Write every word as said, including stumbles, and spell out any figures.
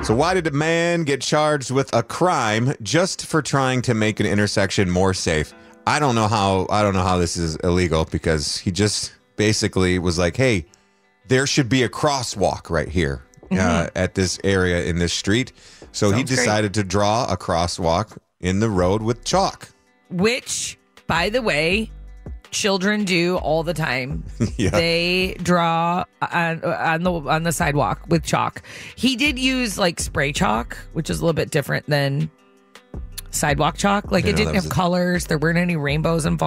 So why did a man get charged with a crime just for trying to make an intersection more safe? I don't know how I don't know how this is illegal because he just basically was like, hey, there should be a crosswalk right here uh, mm-hmm. at this area in this street. So Sounds he decided great. to draw a crosswalk in the road with chalk. Which, by the way, children do all the time. Yeah. They draw on, on the on the sidewalk with chalk. He did use like spray chalk, which is a little bit different than sidewalk chalk. Like it didn't have a- colors. There weren't any rainbows involved.